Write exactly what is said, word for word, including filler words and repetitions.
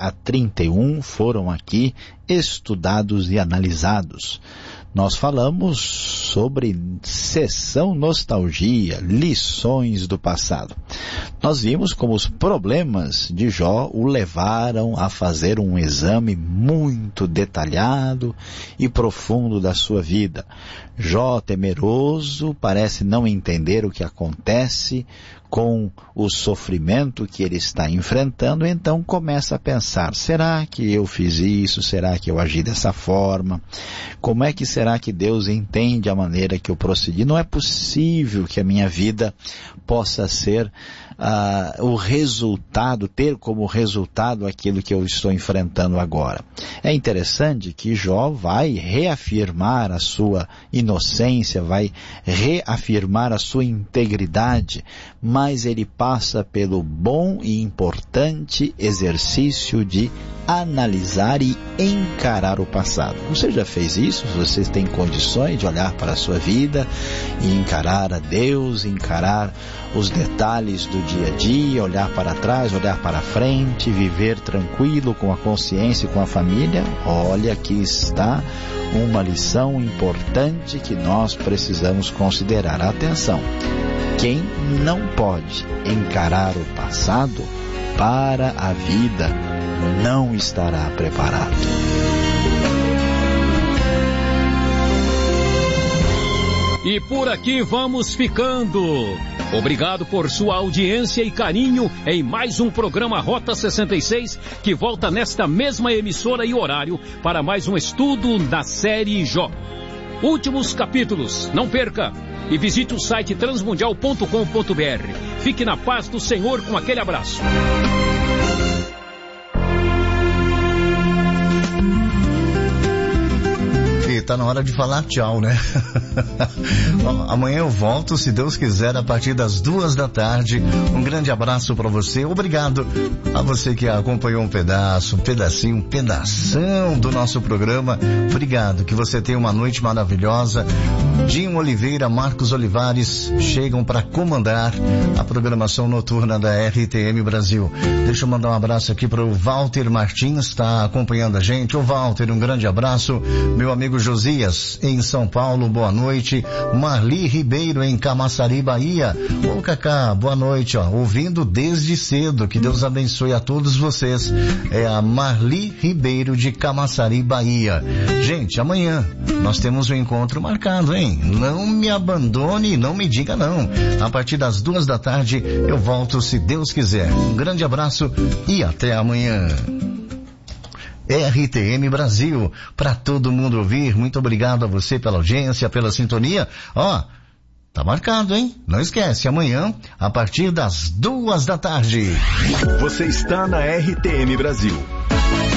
a trinta e um foram aqui estudados e analisados. Nós falamos sobre sessão nostalgia, lições do passado. Nós vimos como os problemas de Jó o levaram a fazer um exame muito detalhado e profundo da sua vida. Jó, temeroso, parece não entender o que acontece com o sofrimento que ele está enfrentando, então começa a pensar, será que eu fiz isso? Será que eu agi dessa forma? Como é que será que Deus entende a maneira que eu procedi? Não é possível que a minha vida possa ser uh, o resultado, ter como resultado aquilo que eu estou enfrentando agora. É interessante que Jó vai reafirmar a sua inocência, vai reafirmar a sua integridade, mas ele passa pelo bom e importante exercício de analisar e encarar o passado. Você já fez isso? Você tem condições de olhar para a sua vida e encarar a Deus, encarar os detalhes do dia a dia, olhar para trás, olhar para frente, viver tranquilo com a consciência e com a família? Olha, aqui está uma lição importante que nós precisamos considerar. Atenção! Quem não pode encarar o passado para a vida não estará preparado. E por aqui vamos ficando. Obrigado por sua audiência e carinho em mais um programa Rota sessenta e seis, que volta nesta mesma emissora e horário para mais um estudo da série Jó. Últimos capítulos, não perca! E visite o site transmundial ponto com ponto br. Fique na paz do Senhor com aquele abraço. Tá na hora de falar tchau, né? Amanhã eu volto, se Deus quiser, a partir das duas da tarde. Um grande abraço para você. Obrigado a você que acompanhou um pedaço, um pedacinho, um pedação do nosso programa. Obrigado, que você tenha uma noite maravilhosa. Dinho Oliveira, Marcos Olivares chegam para comandar a programação noturna da R T M Brasil. Deixa eu mandar um abraço aqui para o Walter Martins, está acompanhando a gente. Ô Walter, um grande abraço. Meu amigo Josias, em São Paulo, boa noite. Marli Ribeiro, em Camaçari, Bahia. Ô Cacá, boa noite, ó. Ouvindo desde cedo, que Deus abençoe a todos vocês. É a Marli Ribeiro, de Camaçari, Bahia. Gente, amanhã nós temos um encontro marcado, hein? Não me abandone, não me diga não. A partir das duas da tarde eu volto, se Deus quiser. Um grande abraço e até amanhã. R T M Brasil, para todo mundo ouvir. Muito obrigado a você pela audiência, pela sintonia. Ó, tá marcado, hein? Não esquece, amanhã, a partir das duas da tarde. Você está na R T M Brasil.